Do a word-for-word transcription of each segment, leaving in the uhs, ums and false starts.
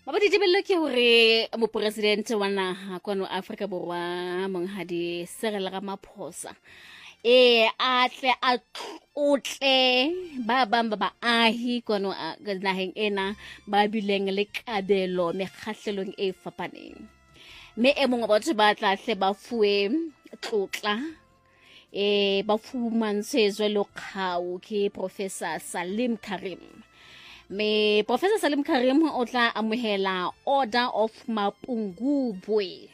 Ba di tebello ke hore mopresidente wa naha kwano Afrika Borwa Monghadi Cyril Ramaphosa e atle a tlotle ba bang ba baahi kwano naheng ena ba bileng le kabelo mekgahlelong e fapaneng. Me e mong wa batho ba tla hle ba fuwe tlotla e ba fumantse jwalo kgau ke Professor Salim Karim. Me Professor Salim Karim o tla amohela Order of Mapungubwe.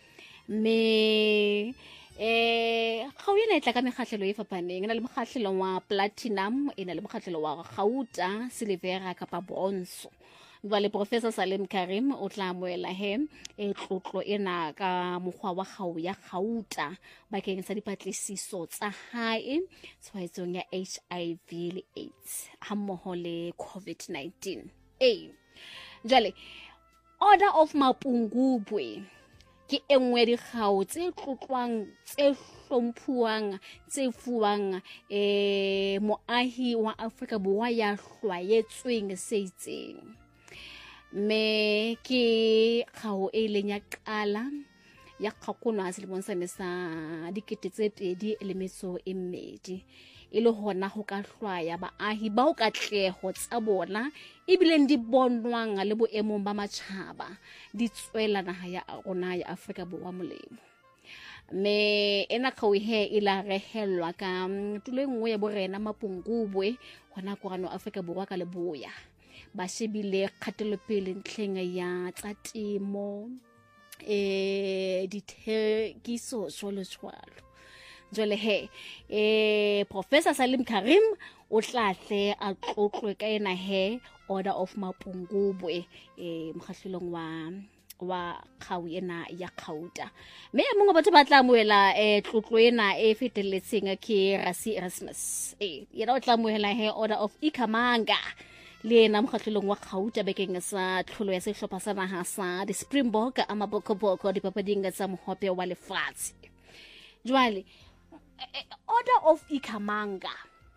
Me eh ga o ena itla ka mekgahlelo e fapaneng ena le mokgahlelo wa platinum ena le mokgahlelo wa gauta silver kapa bronze. Vale Professor Salim Karim o tla amohela he e tlotlo ena ka mokgwa wa gau ya gauta bakeng sa dipatlisiso tsa hae tshwaetsong ya H I V le AIDS hammoho le COVID nineteen. Eh jale Order of Mapungubwe ke engwe di gau tse tlotlwang tse hlomphuwang tse fuwang eh moahi wa Afrika Borwa ya hlwaetsweng se itseng. Me ke gao e leng ya qala ya kgakonwa selemong sa sa dikete tse pedi le metso e mmedi e le hona ho ka hlwaya baahi ba o katleho tsa bona e bileng di bonwang le boemong ba matjhaba di tswela naha ya rona ya Afrika Borwa molemo. Me ena khao he ila rehelwa ka tulo engwe ya borena Mapungubwe hona korano Afrika Borwa ka leboya ba shebile kgatelopele ntlheng ya tsa temo eh dithekiso jwalo jwalo. Jwale he eh Professor Salim Karim o tlahle a tlotlwe ka ena he Order of Mapungubwe eh mokgahlelong wa wa khau ena ya khauta. Me mongwe batho ba tla moela eh tlotlo ena e feteletseng ke Rassie Erasmus eh yena o tla moela he Order of Ikhamanga le ena mokgahlelong wa gauta bekeng sa tlholo ya sehlopha sa naha sa di Springbok a Mabokoboko dipapading tsa mohope wa lefatshe. Jwale Order of Ikhamanga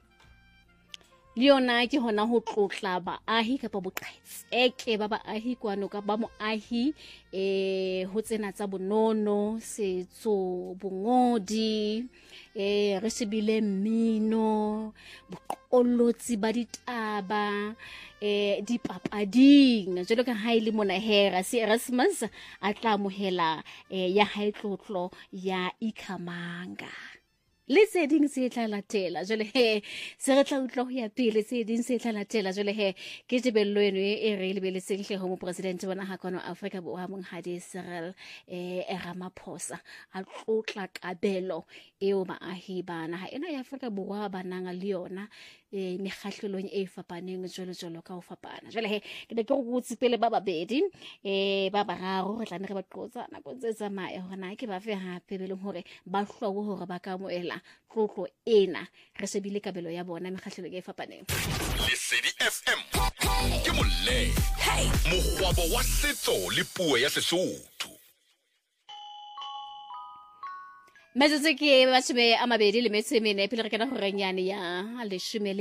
Leona ke hona ho tlotla baahi kapa boqhetseke ba baahi kwano ka ba moahi eh ho tsena tsa bonono setso bongodi eh re shebile mmino boqolotsi ba ditaba eh dipapading jalo ka ha ile mona he Rassie Erasmus a tla mohela eh ya hae tlotlo ya Ikhamanga. Le tse ding se tla latela jole he se re tla utlo ho ya pele tse ding se tla latela jole he ke tebello eno e re lebeletseng hle ho mo president wa naha kwano Afrika Borwa Monghadi Cyril eh Ramaphosa a tlotla kabelo eo baahi ba naha ena ya Afrika Borwa ba nang le yona eh mekgahlelong e fapaneng jolo jolo ka ho fapana. Jole he ke ne ke go botse pele ba babedi eh ba bararo re tla ne re ba qotsa nako tse tsamaya hona ke ba fe hape be leng hore ba hlogo hore ba ka moela tlotlo ena re sebile kabelo ya bona mekgahlelong e fapaneng. Lesedi F M ke molle mogwabo wa setso le puo ya Sesotho. Metsotso ke ba shebe a mabedi le metso e mene pele re kana go renyane ya leshome